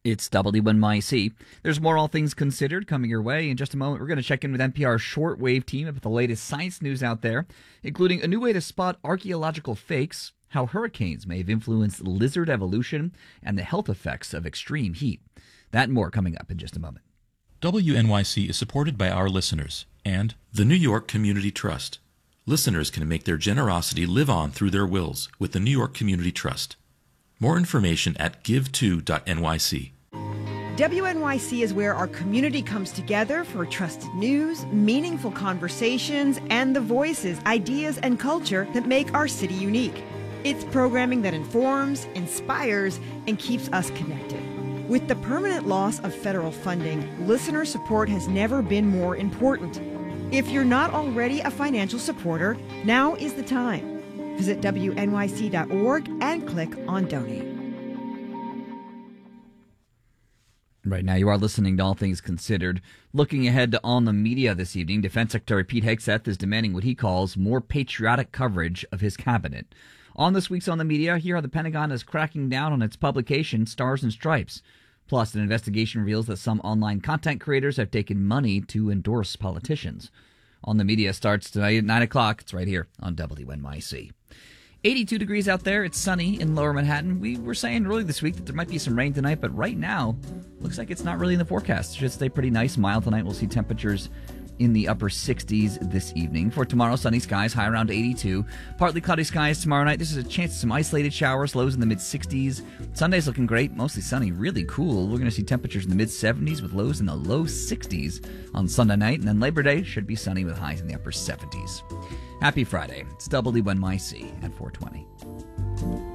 It's WNYC. There's more All Things Considered coming your way. In just a moment, we're going to check in with NPR's shortwave team about the latest science news out there, including a new way to spot archaeological fakes, how hurricanes may have influenced lizard evolution, and the health effects of extreme heat. That and more coming up in just a moment. WNYC is supported by our listeners and the New York Community Trust. Listeners can make their generosity live on through their wills with the New York Community Trust. More information at give2.nyc. WNYC is where our community comes together for trusted news, meaningful conversations, and the voices, ideas, and culture that make our city unique. It's programming that informs, inspires, and keeps us connected. With the permanent loss of federal funding, listener support has never been more important. If you're not already a financial supporter, now is the time. Visit WNYC.org and click on Donate. Right now, you are listening to All Things Considered. Looking ahead to On the Media this evening, Defense Secretary Pete Hegseth is demanding what he calls more patriotic coverage of his cabinet. On this week's On the Media, here how the Pentagon is cracking down on its publication, Stars and Stripes. Plus, an investigation reveals that some online content creators have taken money to endorse politicians. On the Media starts tonight at 9 o'clock. It's right here on WNYC. 82 degrees out there. It's sunny in Lower Manhattan. We were saying earlier this week that there might be some rain tonight, but right now, looks like it's not really in the forecast. It should stay pretty nice, mild tonight. We'll see temperatures in the upper 60s this evening. For tomorrow, sunny skies, high around 82. Partly cloudy skies tomorrow night. This is a chance of some isolated showers, lows in the mid-60s. Sunday's looking great, mostly sunny, really cool. We're going to see temperatures in the mid-70s with lows in the low 60s on Sunday night. And then Labor Day should be sunny with highs in the upper 70s. Happy Friday. It's WNYC at 420.